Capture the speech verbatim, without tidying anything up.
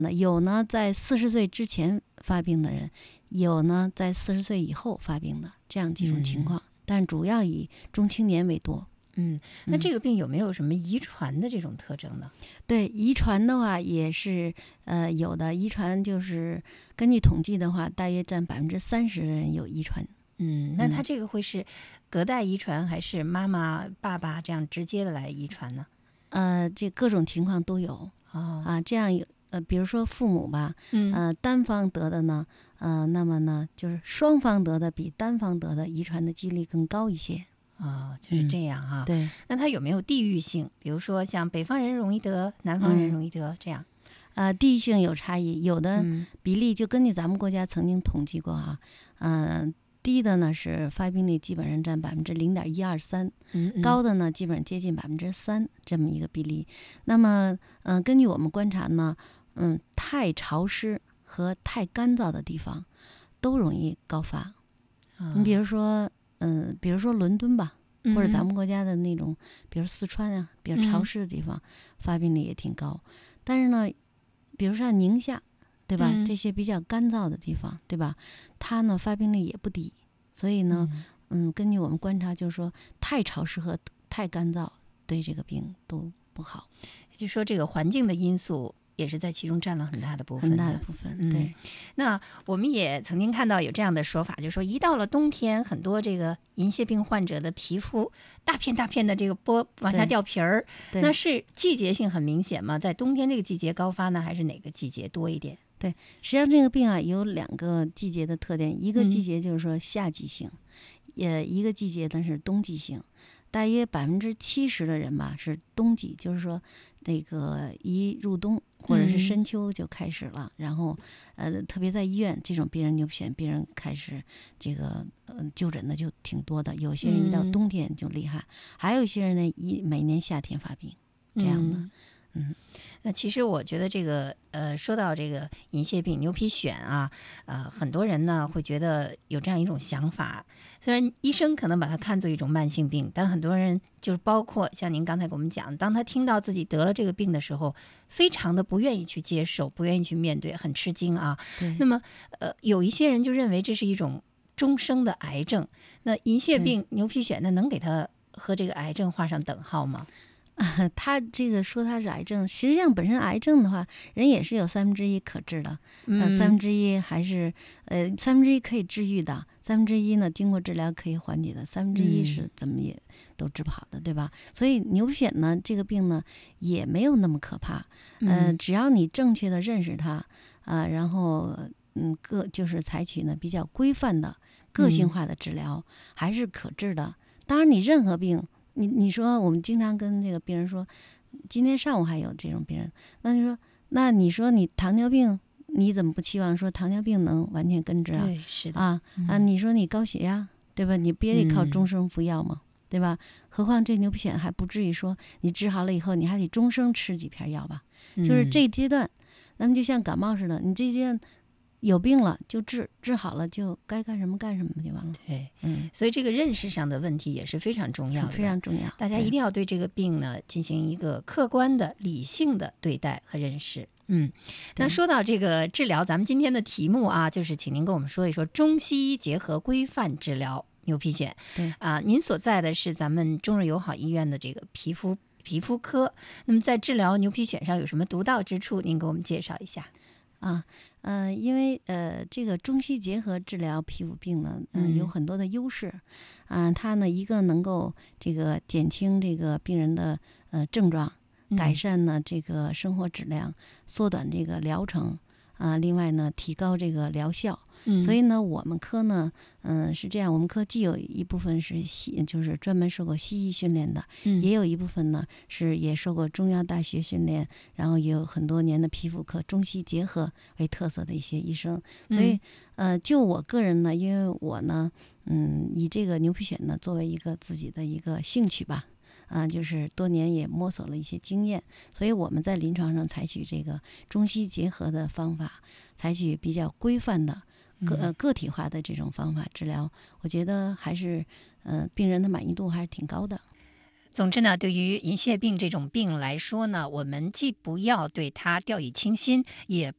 那有呢在四十岁之前发病的人，有呢在四十岁以后发病的，这样几种情况，嗯、但主要以中青年为多。 嗯，那这个病有没有什么遗传的这种特征呢？ 嗯、对，遗传的话也是呃有的，遗传就是根据统计的话，大约占百分之三十的人有遗传。 嗯，那他这个会是隔代遗传，还是妈妈、爸爸这样直接的来遗传呢？ 呃，这各种情况都有。 哦， 啊，这样有呃，比如说父母吧， 嗯， 呃，单方得的呢，呃，那么呢，就是双方得的比单方得的遗传的几率更高一些。 哦，就是这样哈、 嗯。对。 那它有没有地域性？比如说像北方人容易得，南方人容易得、嗯、这样？ 呃，地域性有差异，有的比例就根据咱们国家曾经统计过啊，嗯、呃。低的呢是发病率基本上占百分之零点一二三，高的呢基本上接近百分之三这么一个比例。那么，嗯、呃，根据我们观察呢，嗯，太潮湿和太干燥的地方都容易高发。 哦、 你比如说，嗯、呃，比如说伦敦吧，或者咱们国家的那种，比如四川啊，比较潮湿的地方，嗯、发病率也挺高。但是呢，比如说宁夏。对吧、嗯？这些比较干燥的地方，对吧？它呢发病率也不低，所以呢，嗯，嗯根据我们观察，就是说太潮湿和太干燥对这个病都不好。 也就是说，这个环境的因素也是在其中占了很大的部分的。 很大的部分，对、嗯。 那我们也曾经看到有这样的说法，就是说一到了冬天，很多这个银屑病患者的皮肤大片大片的这个剥往下掉皮儿，那是季节性很明显吗？在冬天这个季节高发呢，还是哪个季节多一点？ 对，实际上这个病啊有两个季节的特点，一个季节就是说夏季性，也、嗯、一个季节呢是冬季性。大约百分之七十的人吧是冬季，就是说那个一入冬或者是深秋就开始了，嗯、然后呃特别在医院这种病人牛皮癣病人开始这个呃就诊的就挺多的，有些人一到冬天就厉害，嗯、还有一些人呢一每年夏天发病这样的。嗯嗯，那其实我觉得这个呃，说到这个银屑病、牛皮癣啊，呃，很多人呢会觉得有这样一种想法，虽然医生可能把它看作一种慢性病，但很多人就是包括像您刚才给我们讲，当他听到自己得了这个病的时候，非常的不愿意去接受，不愿意去面对，很吃惊啊。那么呃，有一些人就认为这是一种终生的癌症，那银屑病、牛皮癣，那能给他和这个癌症画上等号吗？ 啊、他这个说他是癌症，实际上本身癌症的话，人也是有三分之一可治的，呃，三分之一还是呃三分之一可以治愈的，三分之一呢经过治疗可以缓解的，三分之一是怎么也都治不好的，对吧？所以牛皮癣呢这个病呢也没有那么可怕，呃，只要你正确的认识它啊、呃，然后嗯个就是采取呢比较规范的个性化的治疗，嗯、还是可治的。当然，你任何病。你你说我们经常跟这个病人说，今天上午还有这种病人，那你说，那你说你糖尿病，你怎么不期望说糖尿病能完全根治啊？ 对，是的啊、嗯、啊！你说你高血压，对吧？你别得靠终生服药嘛，嗯、对吧？何况这牛皮癣还不至于说你治好了以后，你还得终生吃几片药吧？ 嗯、 就是这阶段，那么就像感冒似的，你这阶段。有病了就治，治好了就该干什么干什么就完了。 对， 嗯， 所以这个认识上的问题也是非常重要的， 非常重要。 大家一定要对这个病呢进行一个客观的、理性的对待和认识。嗯，那说到这个治疗，咱们今天的题目啊，就是请您跟我们说一说中西医结合规范治疗牛皮癣。 对啊，您所在的是咱们中日友好医院的这个皮肤皮肤科，那么在治疗牛皮癣上有什么独到之处？您给我们介绍一下。 啊，呃，因为呃，这个中西结合治疗皮肤病呢，嗯、呃，有很多的优势，啊、呃，它呢一个能够这个减轻这个病人的呃症状，改善呢这个生活质量，缩短这个疗程，啊、呃，另外呢提高这个疗效。 嗯， 所以呢，我们科呢，嗯、呃，是这样，我们科既有一部分是西，就是专门受过西医训练的， 嗯， 也有一部分呢是也受过中药大学训练，然后也有很多年的皮肤科中西结合为特色的一些医生。所以，呃，就我个人呢，因为我呢，嗯，以这个牛皮癣呢作为一个自己的一个兴趣吧。啊、呃，就是多年也摸索了一些经验，所以我们在临床上采取这个中西结合的方法，采取比较规范的个呃个体化的这种方法治疗，我觉得还是呃病人的满意度还是挺高的。 总之呢，对于银屑病这种病来说呢，我们既不要对它掉以轻心，也